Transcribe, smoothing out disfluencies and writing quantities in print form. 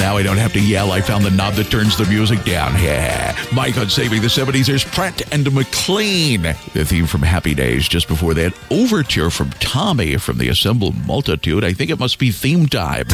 now I don't have to yell. I found the knob that turns the music down. Yeah. Mike on Saving the 70s. There's Pratt and McLean. The theme from Happy Days. Just before that, Overture from Tommy from the Assembled Multitude. I think it must be theme time.